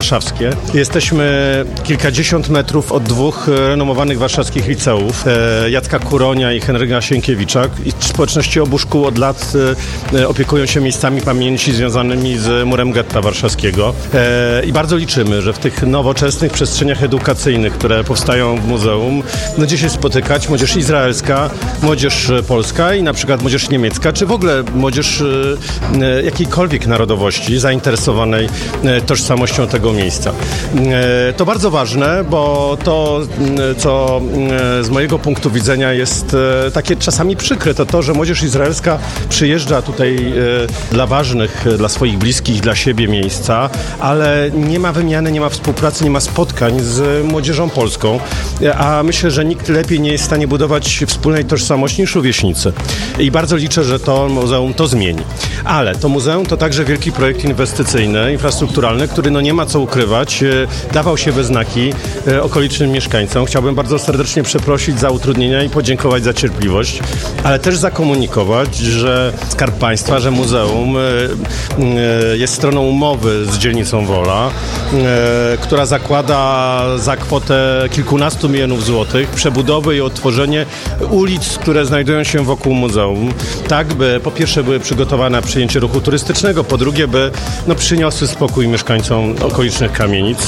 warszawskie. Jesteśmy kilkadziesiąt metrów od dwóch renomowanych warszawskich liceów, Jacka Kuronia i Henryka Sienkiewicza. I społeczności obu szkół od lat opiekują się miejscami pamięci związanymi z murem getta warszawskiego. I bardzo liczymy, że w tych nowoczesnych przestrzeniach edukacyjnych, które powstają w muzeum, będzie się spotykać młodzież izraelska, młodzież polska i na przykład młodzież niemiecka, czy w ogóle młodzież jakiejkolwiek narodowości zainteresowanej tożsamością tego miejsca. To bardzo ważne, bo to, co z mojego punktu widzenia jest takie czasami przykre, to, że młodzież izraelska przyjeżdża tutaj dla ważnych, dla swoich bliskich, dla siebie miejsca, ale nie ma wymiany, nie ma współpracy, nie ma spotkań z młodzieżą polską, a myślę, że nikt lepiej nie jest w stanie budować wspólnej tożsamości niż rówieśnicy. I bardzo liczę, że to muzeum to zmieni. Ale to muzeum to także wielki projekt inwestycyjny, infrastrukturalny, który nie ma co ukrywać, dawał się we znaki okolicznym mieszkańcom. Chciałbym bardzo serdecznie przeprosić za utrudnienia i podziękować za cierpliwość, ale też zakomunikować, że Skarb Państwa, że muzeum jest stroną umowy z dzielnicą Wola, która zakłada za kwotę kilkunastu milionów złotych przebudowę i odtworzenie ulic, które znajdują się wokół muzeum, tak by po pierwsze były przygotowane na przyjęcie ruchu turystycznego, po drugie by przyniosły spokój mieszkańcom okolicznych kamienic,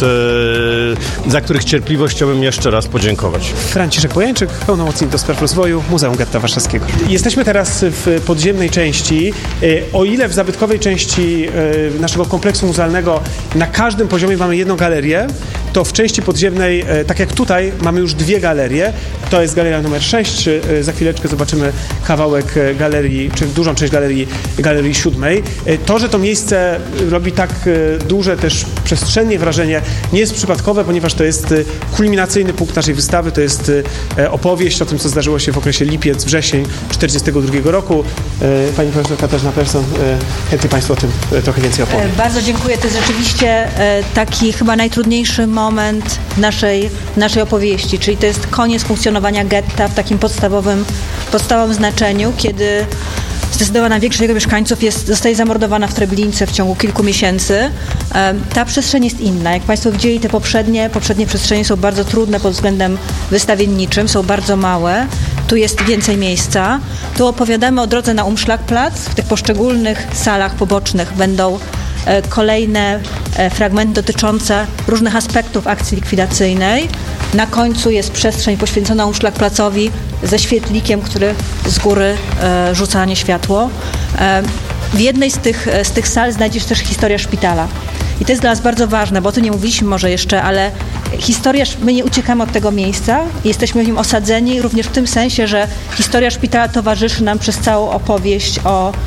za których cierpliwość chciałbym jeszcze raz podziękować. Franciszek Pojańczyk, pełnomocnik do spraw rozwoju Muzeum Getta Warszawskiego. Jesteśmy teraz w podziemnej części. O ile w zabytkowej części naszego kompleksu muzealnego na każdym poziomie mamy jedną galerię, to w części podziemnej, tak jak tutaj, mamy już dwie galerie. To jest galeria numer 6. Za chwileczkę zobaczymy kawałek galerii, czy dużą część galerii 7. To, że to miejsce robi tak duże też przestrzennie wrażenie, nie jest przypadkowe, ponieważ to jest kulminacyjny punkt naszej wystawy. To jest opowieść o tym, co zdarzyło się w okresie lipiec-wrzesień 1942 roku. Pani profesor Katarzyna Persson, chętnie Państwu o tym trochę więcej opowiem. Bardzo dziękuję. To jest rzeczywiście taki chyba najtrudniejszy moment naszej opowieści, czyli to jest koniec funkcjonowania getta w takim podstawowym znaczeniu, kiedy zdecydowana większość jego mieszkańców zostaje zamordowana w Treblince w ciągu kilku miesięcy. Ta przestrzeń jest inna. Jak Państwo widzieli, te poprzednie przestrzenie są bardzo trudne pod względem wystawienniczym, są bardzo małe. Tu jest więcej miejsca. Tu opowiadamy o drodze na Umschlagplatz. W tych poszczególnych salach pobocznych będą kolejne fragmenty dotyczące różnych aspektów akcji likwidacyjnej. Na końcu jest przestrzeń poświęcona Umschlagplatzowi ze świetlikiem, który z góry rzuca na nie światło. W jednej z tych sal znajdzie się też historia szpitala. I to jest dla nas bardzo ważne, bo o tym nie mówiliśmy może jeszcze, ale my nie uciekamy od tego miejsca, jesteśmy w nim osadzeni również w tym sensie, że historia szpitala towarzyszy nam przez całą opowieść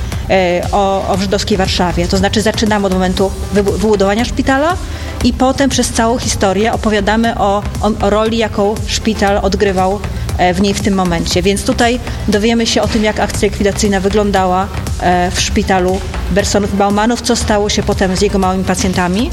o żydowskiej Warszawie. To znaczy zaczynamy od momentu wybudowania szpitala i potem przez całą historię opowiadamy o roli, jaką szpital odgrywał w niej w tym momencie. Więc tutaj dowiemy się o tym, jak akcja likwidacyjna wyglądała w szpitalu Bersonów i Baumanów, co stało się potem z jego małymi pacjentami.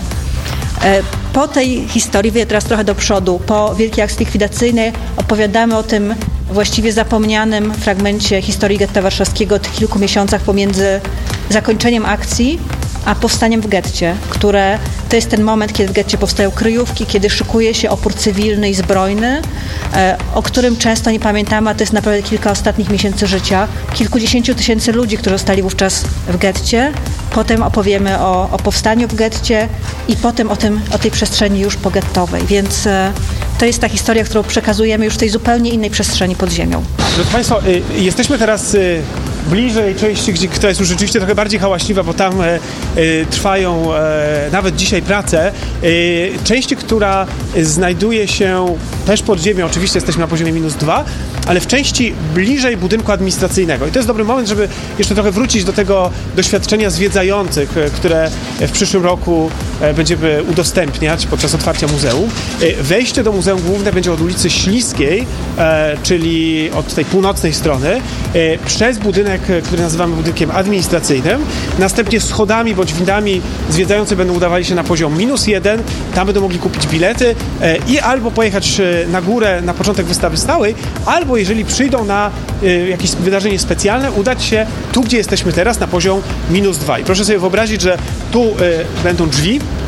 Po tej historii, wyjdę teraz trochę do przodu, po wielkiej akcji likwidacyjnej opowiadamy o tym właściwie zapomnianym fragmencie historii getta warszawskiego, tych kilku miesiącach pomiędzy zakończeniem akcji a powstaniem w getcie, które to jest ten moment, kiedy w getcie powstają kryjówki, kiedy szykuje się opór cywilny i zbrojny, o którym często nie pamiętamy, a to jest naprawdę kilka ostatnich miesięcy życia, kilkudziesięciu tysięcy ludzi, którzy zostali wówczas w getcie. Potem opowiemy o powstaniu w getcie i potem o tej przestrzeni już pogettowej, więc to jest ta historia, którą przekazujemy już w tej zupełnie innej przestrzeni pod ziemią. Drodzy Państwo, jesteśmy teraz bliżej części, która jest już rzeczywiście trochę bardziej hałaśliwa, bo tam trwają nawet dzisiaj prace. Części, która znajduje się też pod ziemią, oczywiście jesteśmy na poziomie -2, ale w części bliżej budynku administracyjnego. I to jest dobry moment, żeby jeszcze trochę wrócić do tego doświadczenia zwiedzających, które w przyszłym roku będziemy udostępniać podczas otwarcia muzeum. Wejście do Muzeum Główne będzie od ulicy Śliskiej, czyli od tej północnej strony, przez budynek, który nazywamy budynkiem administracyjnym. Następnie schodami bądź windami zwiedzający będą udawali się na poziom -1. Tam będą mogli kupić bilety i albo pojechać na górę na początek wystawy stałej, albo jeżeli przyjdą na jakieś wydarzenie specjalne, udać się tu, gdzie jesteśmy teraz, na poziom -2. I proszę sobie wyobrazić, że tu będą drzwi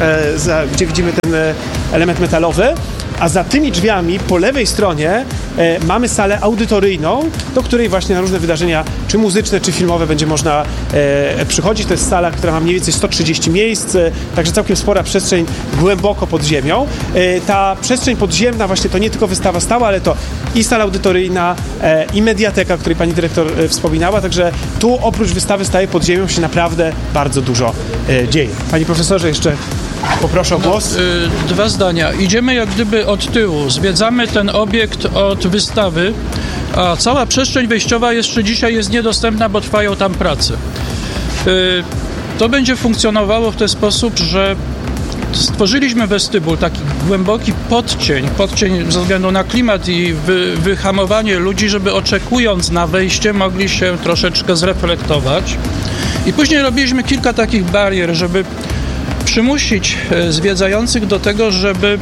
gdzie widzimy ten element metalowy, a za tymi drzwiami po lewej stronie mamy salę audytoryjną, do której właśnie na różne wydarzenia, czy muzyczne, czy filmowe będzie można przychodzić. To jest sala, która ma mniej więcej 130 miejsc, także całkiem spora przestrzeń głęboko pod ziemią. Ta przestrzeń podziemna właśnie to nie tylko wystawa stała, ale to i sala audytoryjna, i mediateka, o której pani dyrektor wspominała, także tu oprócz wystawy Staje pod ziemią się naprawdę bardzo dużo dzieje. Panie profesorze, jeszcze poproszę o głos. Dwa zdania. Idziemy jak gdyby od tyłu. Zwiedzamy ten obiekt od wystawy, a cała przestrzeń wejściowa jeszcze dzisiaj jest niedostępna, bo trwają tam prace. To będzie funkcjonowało w ten sposób, że stworzyliśmy westybul, taki głęboki podcień ze względu na klimat i wyhamowanie ludzi, żeby oczekując na wejście mogli się troszeczkę zreflektować. I później robiliśmy kilka takich barier, żeby przymusić zwiedzających do tego, żeby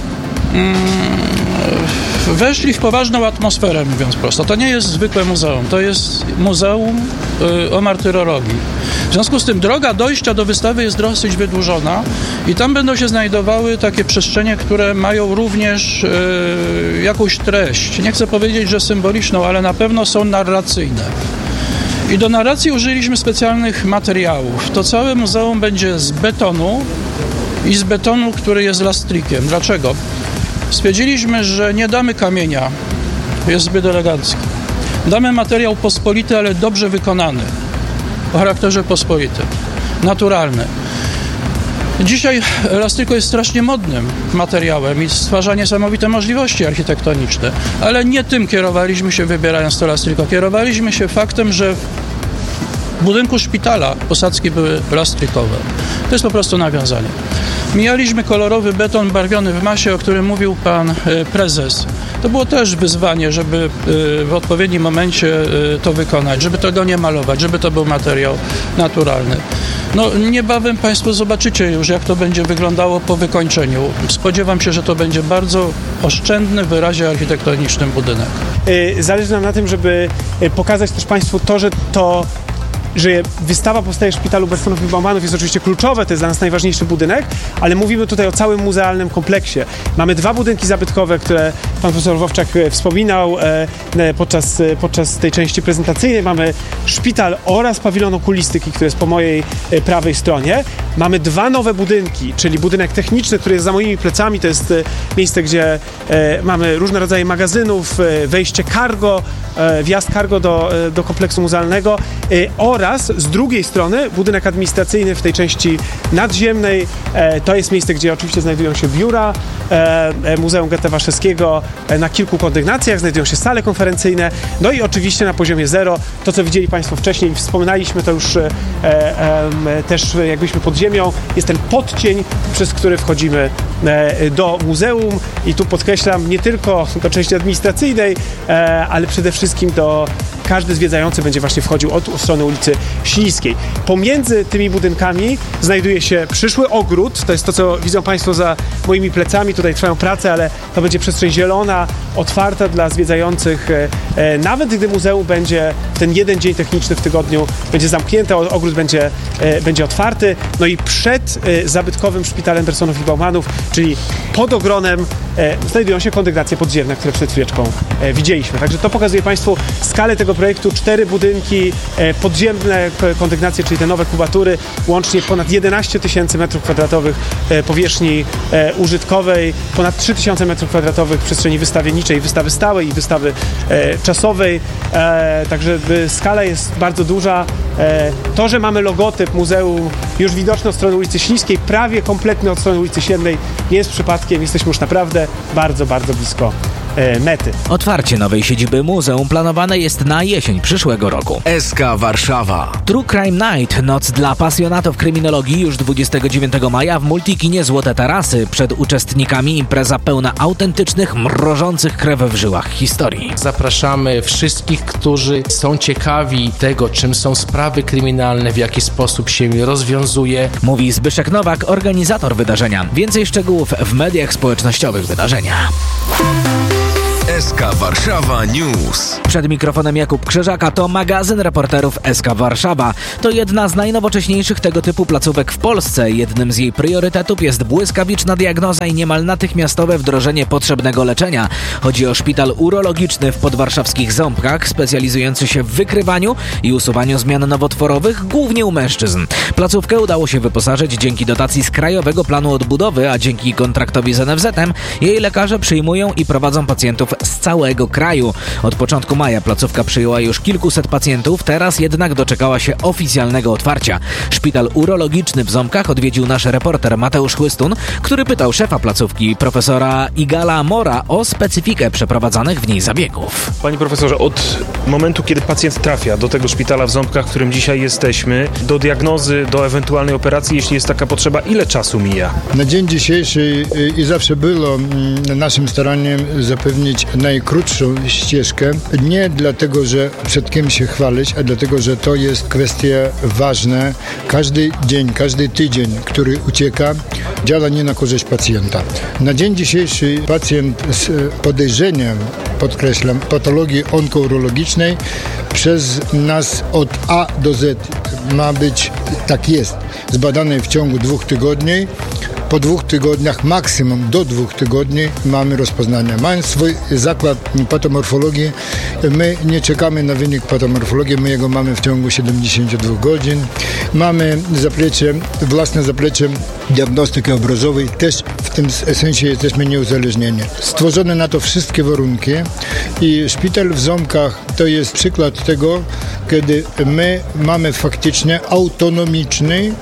weszli w poważną atmosferę, mówiąc prosto. To nie jest zwykłe muzeum, to jest muzeum o martyrologii. W związku z tym droga dojścia do wystawy jest dosyć wydłużona i tam będą się znajdowały takie przestrzenie, które mają również jakąś treść. Nie chcę powiedzieć, że symboliczną, ale na pewno są narracyjne. I do narracji użyliśmy specjalnych materiałów. To całe muzeum będzie z betonu i z betonu, który jest lastrikiem. Dlaczego? Stwierdziliśmy, że nie damy kamienia, jest zbyt elegancki. Damy materiał pospolity, ale dobrze wykonany, o charakterze pospolitym, naturalny. Dzisiaj lastriko jest strasznie modnym materiałem i stwarza niesamowite możliwości architektoniczne, ale nie tym kierowaliśmy się, wybierając to lastriko. Kierowaliśmy się faktem, że w budynku szpitala posadzki były lastrykowe. To jest po prostu nawiązanie. Mijaliśmy kolorowy beton barwiony w masie, o którym mówił pan prezes. To było też wyzwanie, żeby w odpowiednim momencie to wykonać, żeby tego nie malować, żeby to był materiał naturalny. No, niebawem państwo zobaczycie już, jak to będzie wyglądało po wykończeniu. Spodziewam się, że to będzie bardzo oszczędny w wyrazie architektonicznym budynek. Zależy nam na tym, żeby pokazać też państwu to, że wystawa powstaje w Szpitalu Bersonów i Baumanów jest oczywiście kluczowe, to jest dla nas najważniejszy budynek, ale mówimy tutaj o całym muzealnym kompleksie. Mamy dwa budynki zabytkowe, które pan profesor Wowczak wspominał podczas tej części prezentacyjnej. Mamy szpital oraz pawilon okulistyki, który jest po mojej prawej stronie. Mamy dwa nowe budynki, czyli budynek techniczny, który jest za moimi plecami. To jest miejsce, gdzie mamy różne rodzaje magazynów, wejście cargo, wjazd cargo do kompleksu muzealnego oraz z drugiej strony budynek administracyjny w tej części nadziemnej. To jest miejsce, gdzie oczywiście znajdują się biura Muzeum Goethe Warszawskiego na kilku kondygnacjach, znajdują się sale konferencyjne, no i oczywiście na poziomie zero, to co widzieli państwo wcześniej, wspominaliśmy to już też jakbyśmy pod ziemią, jest ten podcień, przez który wchodzimy do muzeum i tu podkreślam nie tylko do części administracyjnej, ale przede wszystkim każdy zwiedzający będzie właśnie wchodził od strony ulicy Śliskiej. Pomiędzy tymi budynkami znajduje się przyszły ogród, to jest to, co widzą państwo za moimi plecami, tutaj trwają prace, ale to będzie przestrzeń zielona, otwarta dla zwiedzających, nawet gdy muzeum będzie w ten jeden dzień techniczny w tygodniu będzie zamknięte, ogród będzie otwarty, no i przed zabytkowym Szpitalem Bersonów i Baumanów, czyli pod ogronem znajdują się kondygnacje podziemne, które przed chwileczką widzieliśmy. Także to pokazuje państwu skalę tego projektu. 4 budynki, podziemne kondygnacje, czyli te nowe kubatury, łącznie ponad 11 000 m2 powierzchni użytkowej, ponad 3 000 m2 przestrzeni wystawienniczej, wystawy stałej i wystawy czasowej. Także skala jest bardzo duża. To, że mamy logotyp muzeum już widoczny od strony ulicy Śliskiej, prawie kompletny od strony ulicy Siennej, nie jest przypadkiem. Jesteśmy już naprawdę bardzo, bardzo blisko mety. Otwarcie nowej siedziby muzeum planowane jest na jesień przyszłego roku. SK Warszawa. True Crime Night, noc dla pasjonatów kryminologii, już 29 maja w Multikinie Złote Tarasy. Przed uczestnikami impreza pełna autentycznych, mrożących krew w żyłach historii. Zapraszamy wszystkich, którzy są ciekawi tego, czym są sprawy kryminalne, w jaki sposób się je rozwiązuje. Mówi Zbyszek Nowak, organizator wydarzenia. Więcej szczegółów w mediach społecznościowych wydarzenia. SK Warszawa News. Przed mikrofonem Jakub Krzyżaka, to magazyn reporterów SK Warszawa. To jedna z najnowocześniejszych tego typu placówek w Polsce. Jednym z jej priorytetów jest błyskawiczna diagnoza i niemal natychmiastowe wdrożenie potrzebnego leczenia. Chodzi o szpital urologiczny w podwarszawskich Ząbkach, specjalizujący się w wykrywaniu i usuwaniu zmian nowotworowych, głównie u mężczyzn. Placówkę udało się wyposażyć dzięki dotacji z Krajowego Planu Odbudowy, a dzięki kontraktowi z NFZ-em jej lekarze przyjmują i prowadzą pacjentów z całego kraju. Od początku maja placówka przyjęła już kilkuset pacjentów, teraz jednak doczekała się oficjalnego otwarcia. Szpital urologiczny w Ząbkach odwiedził nasz reporter Mateusz Chłystun, który pytał szefa placówki, profesora Igala Mora, o specyfikę przeprowadzanych w niej zabiegów. Panie profesorze, od momentu, kiedy pacjent trafia do tego szpitala w Ząbkach, w którym dzisiaj jesteśmy, do diagnozy, do ewentualnej operacji, jeśli jest taka potrzeba, ile czasu mija? Na dzień dzisiejszy i zawsze było naszym staraniem zapewnić najkrótszą ścieżkę. Nie dlatego, że przed kim się chwalić, a dlatego, że to jest kwestia ważna. Każdy dzień, każdy tydzień, który ucieka, działa nie na korzyść pacjenta. Na dzień dzisiejszy pacjent z podejrzeniem, podkreślam, patologii onkourologicznej przez nas od A do Z ma być, tak jest, zbadany w ciągu 2 tygodni. Po 2 tygodniach, maksimum do 2 tygodni mamy rozpoznanie. Mając swój zakład patomorfologii, my nie czekamy na wynik patomorfologii, my jego mamy w ciągu 72 godzin. Mamy własne zaplecze diagnostyki obrazowej, też w tym sensie jesteśmy nieuzależnieni. Stworzone na to wszystkie warunki i szpital w Ząbkach to jest przykład tego, kiedy my mamy faktycznie autonomiczny,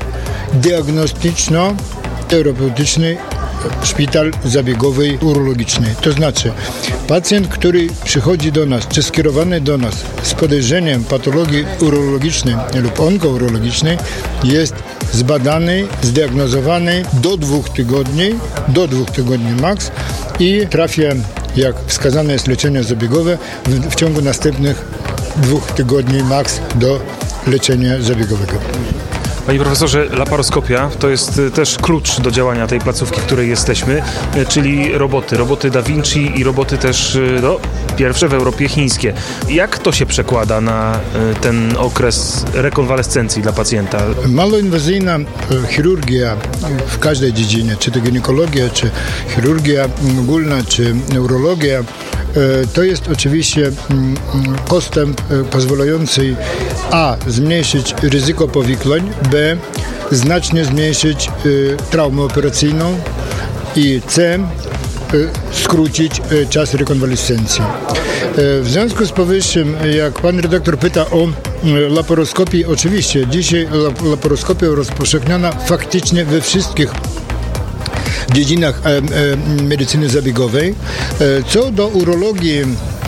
diagnostyczno-terapeutyczny szpital zabiegowy urologiczny. To znaczy, pacjent, który przychodzi do nas, czy skierowany do nas z podejrzeniem patologii urologicznej lub onkourologicznej, jest zbadany, zdiagnozowany do 2 tygodni max i trafia, jak wskazane jest leczenie zabiegowe, w ciągu następnych 2 tygodni max do leczenia zabiegowego. Panie profesorze, laparoskopia to jest też klucz do działania tej placówki, w której jesteśmy, czyli roboty Da Vinci i roboty też pierwsze w Europie chińskie. Jak to się przekłada na ten okres rekonwalescencji dla pacjenta? Maloinwazyjna chirurgia w każdej dziedzinie, czy to ginekologia, czy chirurgia ogólna, czy neurologia, to jest oczywiście postęp pozwalający a. zmniejszyć ryzyko powikłań, b. znacznie zmniejszyć traumę operacyjną i c. skrócić czas rekonwalescencji. W związku z powyższym, jak pan redaktor pyta o laparoskopię, oczywiście dzisiaj laparoskopia rozpowszechniona faktycznie we wszystkich dziedzinach medycyny zabiegowej. Co do urologii,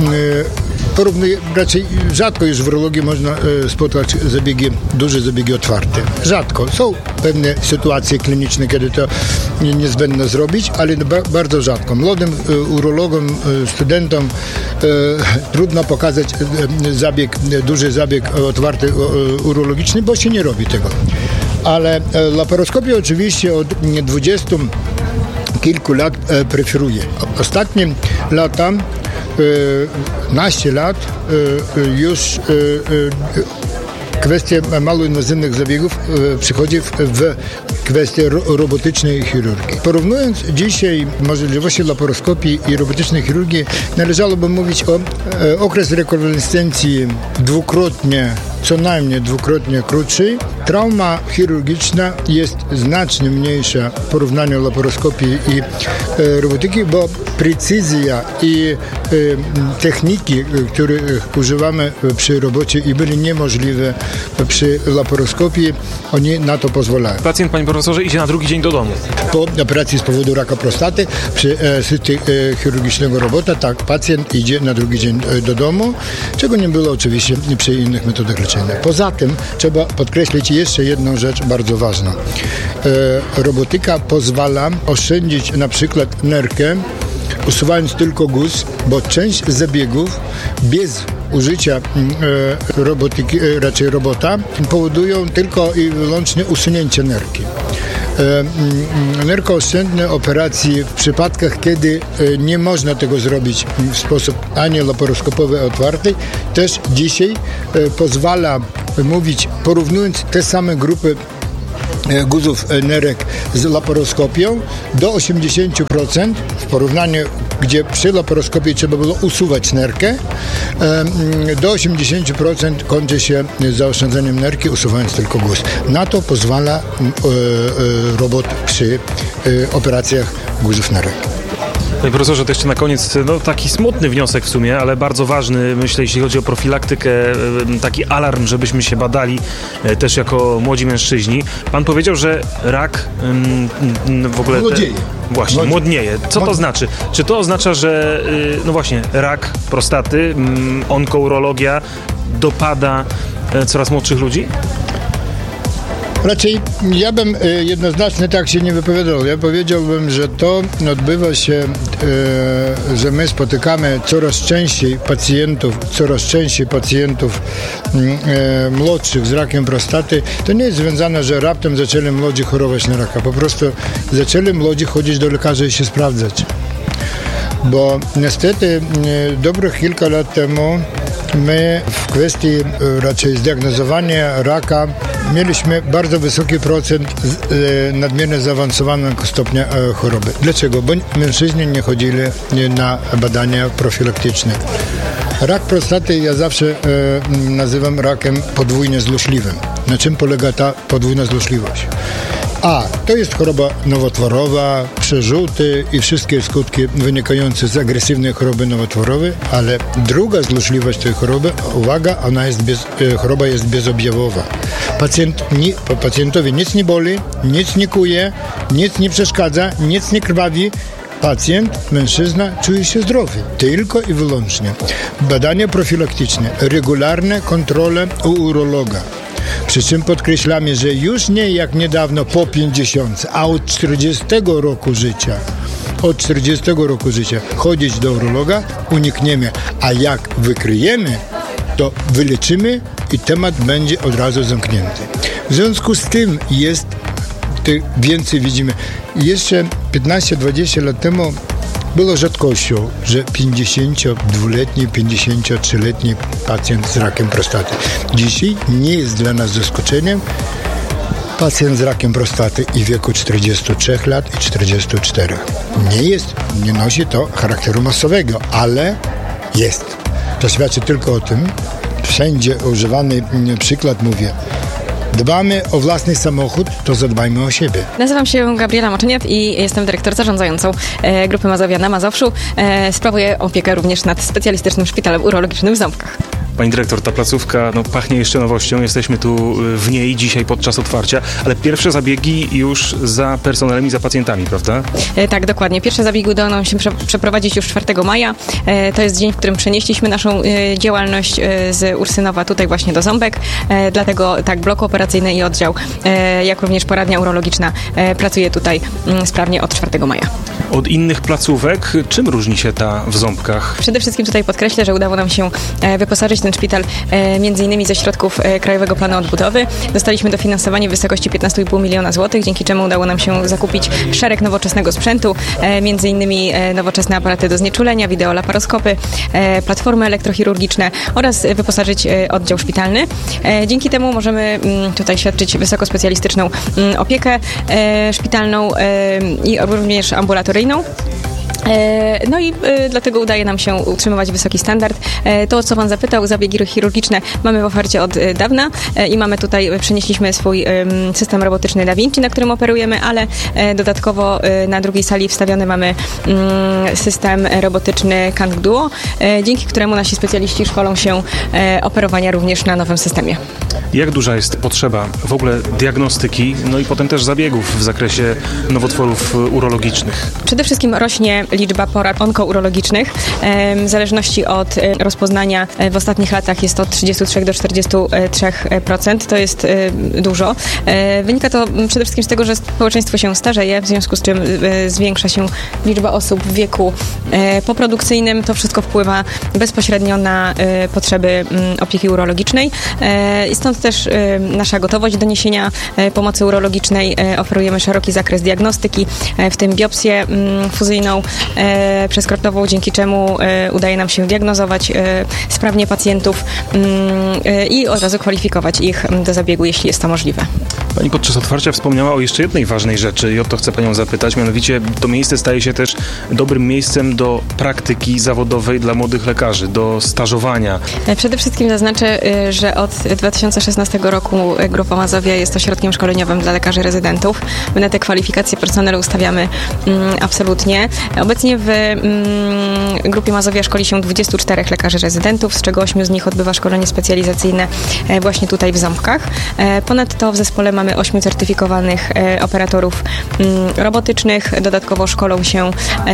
raczej rzadko już w urologii można spotkać duże zabiegi otwarte. Rzadko. Są pewne sytuacje kliniczne, kiedy to niezbędne zrobić, ale bardzo rzadko. Młodym urologom, studentom trudno pokazać duży zabieg otwarty urologiczny, bo się nie robi tego. Ale laparoskopię oczywiście od 20 kilku lat preferuje. Ostatnie lata, 15 lat już kwestia maloinwazyjnych zabiegów przychodzi w kwestię robotycznej chirurgii. Porównując dzisiaj możliwości laparoskopii i robotycznej chirurgii, należałoby mówić o okres rekonwalescencji co najmniej dwukrotnie krótszy. Trauma chirurgiczna jest znacznie mniejsza w porównaniu laparoskopii i robotyki, bo precyzja i techniki, których używamy przy robocie i były niemożliwe przy laparoskopii, oni na to pozwalają. Pacjent, panie profesorze, idzie na drugi dzień do domu. Po operacji z powodu raka prostaty przy asyście chirurgicznego robota, tak, pacjent idzie na drugi dzień do domu, czego nie było oczywiście przy innych metodach leczenia. Poza tym trzeba podkreślić jeszcze jedną rzecz bardzo ważną. Robotyka pozwala oszczędzić na przykład nerkę, usuwając tylko guz, bo część zabiegów bez użycia robotyki, raczej robota, powodują tylko i wyłącznie usunięcie nerki. Energooszczędne operacji w przypadkach, kiedy nie można tego zrobić w sposób ani laparoskopowy, otwarty, też dzisiaj pozwala mówić, porównując te same grupy guzów nerek z laparoskopią do 80% w porównaniu, gdzie przy laparoskopii trzeba było usuwać nerkę, do 80% kończy się zaoszczędzeniem nerki, usuwając tylko guz. Na to pozwala robot przy operacjach guzów nerek. Panie profesorze, to jeszcze na koniec taki smutny wniosek w sumie, ale bardzo ważny, myślę, jeśli chodzi o profilaktykę, taki alarm, żebyśmy się badali też jako młodzi mężczyźni. Pan powiedział, że rak w ogóle... Młodzieje. Właśnie, młodnieje. Co to znaczy? Czy to oznacza, że właśnie rak prostaty, onkourologia dopada coraz młodszych ludzi? Raczej ja bym jednoznacznie tak się nie wypowiadał. Ja powiedziałbym, że to odbywa się, że my spotykamy coraz częściej pacjentów młodszych z rakiem prostaty. To nie jest związane, że raptem zaczęli młodzi chorować na raka. Po prostu zaczęli młodzi chodzić do lekarza i się sprawdzać. Bo niestety dobrych kilka lat temu my w kwestii raczej zdiagnozowania raka mieliśmy bardzo wysoki procent nadmiernie zaawansowanego stopnia choroby. Dlaczego? Bo mężczyźni nie chodzili na badania profilaktyczne. Rak prostaty ja zawsze nazywam rakiem podwójnie złośliwym. Na czym polega ta podwójna złośliwość? A, to jest choroba nowotworowa, przerzuty i wszystkie skutki wynikające z agresywnej choroby nowotworowej, ale druga złośliwość tej choroby, uwaga, choroba jest bezobjawowa. Pacjentowi nic nie boli, nic nie kuje, nic nie przeszkadza, nic nie krwawi. Pacjent, mężczyzna czuje się zdrowy, tylko i wyłącznie. Badania profilaktyczne, regularne kontrole u urologa. Przy czym podkreślamy, że już nie jak niedawno po 50, a od 40 roku życia chodzić do urologa unikniemy, a jak wykryjemy, to wyleczymy i temat będzie od razu zamknięty. W związku z tym więcej widzimy. Jeszcze 15-20 lat temu było rzadkością, że 52-letni, 53-letni pacjent z rakiem prostaty. Dzisiaj nie jest dla nas zaskoczeniem pacjent z rakiem prostaty i w wieku 43 lat i 44. Nie nosi to charakteru masowego, ale jest. To świadczy tylko o tym, wszędzie używany przykład mówię, dbamy o własny samochód, to zadbajmy o siebie. Nazywam się Gabriela Moczyniak i jestem dyrektor zarządzającą Grupy Mazowia na Mazowszu. Sprawuję opiekę również nad specjalistycznym szpitalem urologicznym w Ząbkach. Pani dyrektor, ta placówka pachnie jeszcze nowością. Jesteśmy tu w niej dzisiaj podczas otwarcia, ale pierwsze zabiegi już za personelem i za pacjentami, prawda? Tak, dokładnie. Pierwsze zabiegi udało nam się przeprowadzić już 4 maja. To jest dzień, w którym przenieśliśmy naszą działalność z Ursynowa tutaj właśnie do Ząbek. Dlatego tak, blok operacyjny i oddział, jak również poradnia urologiczna pracuje tutaj sprawnie od 4 maja. Od innych placówek czym różni się ta w Ząbkach? Przede wszystkim tutaj podkreślę, że udało nam się wyposażyć ten szpital między innymi ze środków Krajowego Planu Odbudowy. Dostaliśmy dofinansowanie w wysokości 15,5 miliona złotych, dzięki czemu udało nam się zakupić szereg nowoczesnego sprzętu, między innymi nowoczesne aparaty do znieczulenia, wideolaparoskopy, platformy elektrochirurgiczne oraz wyposażyć oddział szpitalny. Dzięki temu możemy tutaj świadczyć wysokospecjalistyczną opiekę szpitalną i również ambulatoryjną. No i dlatego udaje nam się utrzymywać wysoki standard. To, o co Pan zapytał, zabiegi chirurgiczne mamy w ofercie od dawna i przenieśliśmy swój system robotyczny Da Vinci, na którym operujemy, ale dodatkowo na drugiej sali wstawiony mamy system robotyczny Kang Duo, dzięki któremu nasi specjaliści szkolą się operowania również na nowym systemie. Jak duża jest potrzeba w ogóle diagnostyki, no i potem też zabiegów w zakresie nowotworów urologicznych? Przede wszystkim rośnie liczba porad onkourologicznych. W zależności od rozpoznania w ostatnich latach jest to od 33 do 43%. To jest dużo. Wynika to przede wszystkim z tego, że społeczeństwo się starzeje, w związku z czym zwiększa się liczba osób w wieku poprodukcyjnym. To wszystko wpływa bezpośrednio na potrzeby opieki urologicznej. I stąd też nasza gotowość do niesienia pomocy urologicznej. Oferujemy szeroki zakres diagnostyki, w tym biopsję fuzyjną przezkrotową, dzięki czemu udaje nam się diagnozować sprawnie pacjentów i od razu kwalifikować ich do zabiegu, jeśli jest to możliwe. Pani podczas otwarcia wspomniała o jeszcze jednej ważnej rzeczy i o to chcę Panią zapytać, mianowicie to miejsce staje się też dobrym miejscem do praktyki zawodowej dla młodych lekarzy, do stażowania. Przede wszystkim zaznaczę, że od 2016 roku Grupa Mazowia jest ośrodkiem szkoleniowym dla lekarzy rezydentów. My na te kwalifikacje personelu ustawiamy absolutnie. Obecnie w Grupie Mazowia szkoli się 24 lekarzy rezydentów, z czego 8 z nich odbywa szkolenie specjalizacyjne właśnie tutaj w Ząbkach. Ponadto w zespole mamy 8 certyfikowanych operatorów robotycznych. Dodatkowo szkolą się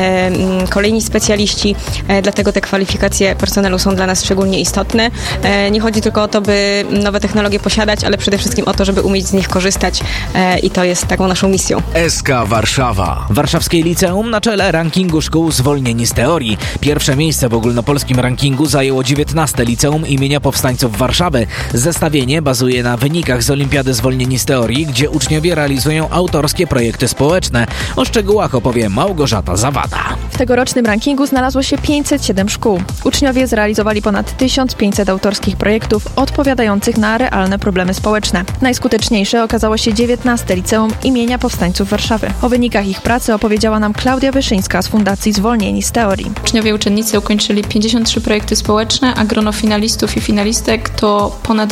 kolejni specjaliści, dlatego te kwalifikacje personelu są dla nas szczególnie istotne. Nie chodzi tylko o to, by nowe technologie posiadać, ale przede wszystkim o to, żeby umieć z nich korzystać i to jest taką naszą misją. SK Warszawa. Warszawskie liceum na czele rankingu szkół zwolnieni z teorii. Pierwsze miejsce w ogólnopolskim rankingu zajęło 19. Liceum imienia Powstańców Warszawy. Zestawienie bazuje na wynikach z Olimpiady Zwolnieni z teorii, gdzie uczniowie realizują autorskie projekty społeczne. O szczegółach opowie Małgorzata Zawada. W tegorocznym rankingu znalazło się 507 szkół. Uczniowie zrealizowali ponad 1500 autorskich projektów odpowiadających na realne problemy społeczne. Najskuteczniejsze okazało się 19. Liceum imienia Powstańców Warszawy. O wynikach ich pracy opowiedziała nam Klaudia Wyszyńska z Fundacji Zwolnieni z teorii. Uczniowie i uczennice ukończyli 53 projekty społeczne, a grono finalistów i finalistek to ponad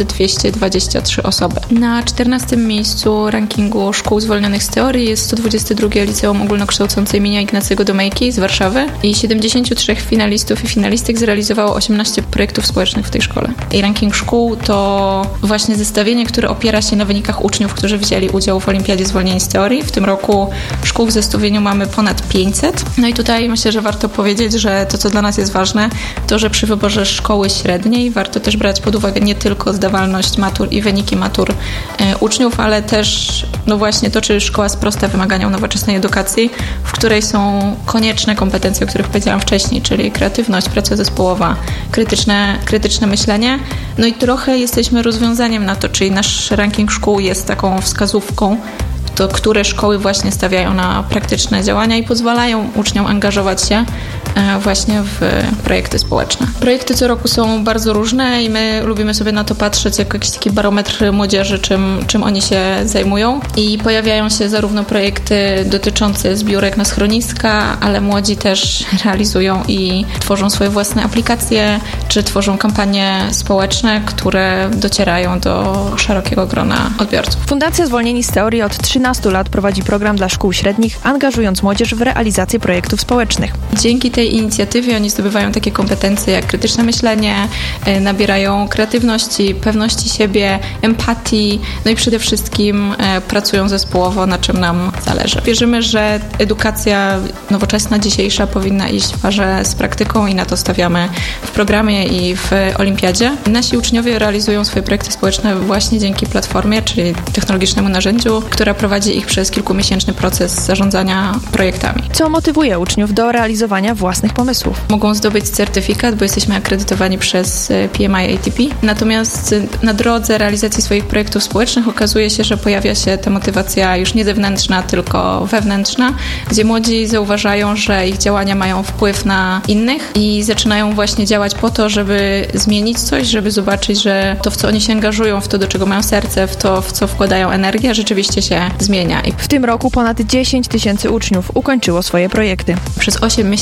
223 osoby. Na 14. miejscu rankingu szkół zwolnionych z teorii jest 122 Liceum Ogólnokształcące imienia Ignacego Domejki z Warszawy i 73 finalistów i finalistek zrealizowało 18 projektów społecznych w tej szkole. I ranking szkół to właśnie zestawienie, które opiera się na wynikach uczniów, którzy wzięli udział w Olimpiadzie Zwolnieni z teorii. W tym roku szkół w zestawieniu mamy ponad 500. No i tutaj myślę, że warto powiedzieć, że to, co dla nas jest ważne, to, że przy wyborze szkoły średniej warto też brać pod uwagę nie tylko zdawalność matur i wyniki matur uczniów, ale też no właśnie to, czy szkoła sprosta wymaganiom nowoczesnej edukacji, w której są konieczne kompetencje, o których powiedziałam wcześniej, czyli kreatywność, praca zespołowa, krytyczne myślenie. No i trochę jesteśmy rozwiązaniem na to, czyli nasz ranking szkół jest taką wskazówką, to które szkoły właśnie stawiają na praktyczne działania i pozwalają uczniom angażować się właśnie w projekty społeczne. Projekty co roku są bardzo różne i my lubimy sobie na to patrzeć jako jakiś taki barometr młodzieży, czym oni się zajmują. I pojawiają się zarówno projekty dotyczące zbiórek na schroniska, ale młodzi też realizują i tworzą swoje własne aplikacje, czy tworzą kampanie społeczne, które docierają do szerokiego grona odbiorców. Fundacja Zwolnieni z teorii od 13 lat prowadzi program dla szkół średnich, angażując młodzież w realizację projektów społecznych. Dzięki tej inicjatywie oni zdobywają takie kompetencje jak krytyczne myślenie, nabierają kreatywności, pewności siebie, empatii, no i przede wszystkim pracują zespołowo, na czym nam zależy. Wierzymy, że edukacja nowoczesna, dzisiejsza powinna iść w parze z praktyką i na to stawiamy w programie i w Olimpiadzie. Nasi uczniowie realizują swoje projekty społeczne właśnie dzięki platformie, czyli technologicznemu narzędziu, która prowadzi ich przez kilkumiesięczny proces zarządzania projektami. Co motywuje uczniów do realizowania własnych pomysłów? Mogą zdobyć certyfikat, bo jesteśmy akredytowani przez PMI ATP. Natomiast na drodze realizacji swoich projektów społecznych okazuje się, że pojawia się ta motywacja już nie zewnętrzna, tylko wewnętrzna, gdzie młodzi zauważają, że ich działania mają wpływ na innych i zaczynają właśnie działać po to, żeby zmienić coś, żeby zobaczyć, że to, w co oni się angażują, w to, do czego mają serce, w to, w co wkładają energię, rzeczywiście się zmienia. W tym roku ponad 10 000 uczniów ukończyło swoje projekty. Przez 8 miesięcy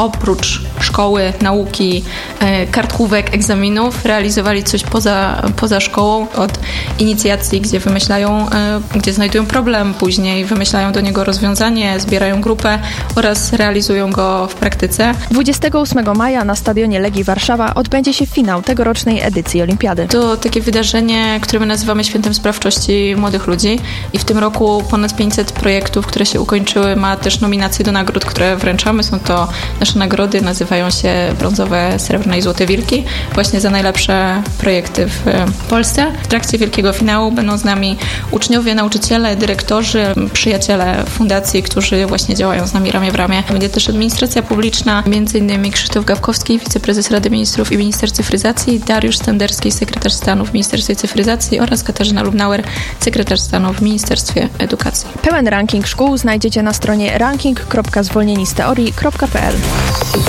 oprócz szkoły, nauki, kartkówek, egzaminów realizowali coś poza szkołą, od inicjacji, gdzie wymyślają, gdzie znajdują problem, później wymyślają do niego rozwiązanie, zbierają grupę oraz realizują go w praktyce. 28 maja na stadionie Legii Warszawa odbędzie się finał tegorocznej edycji Olimpiady. To takie wydarzenie, które my nazywamy Świętem Sprawczości Młodych Ludzi i w tym roku ponad 500 projektów, które się ukończyły, ma też nominacje do nagród, które wręczamy. Są to nasze nagrody, nazywają się brązowe, srebrne i złote wilki, właśnie za najlepsze projekty w Polsce. W trakcie wielkiego finału będą z nami uczniowie, nauczyciele, dyrektorzy, przyjaciele fundacji, którzy właśnie działają z nami ramię w ramię. Będzie też administracja publiczna, m.in. Krzysztof Gawkowski, wiceprezes Rady Ministrów i minister cyfryzacji, Dariusz Stenderski, sekretarz stanu w Ministerstwie Cyfryzacji oraz Katarzyna Lubnauer, sekretarz stanu w Ministerstwie Edukacji. Pełen ranking szkół znajdziecie na stronie ranking.zwolnienisteorii.pl.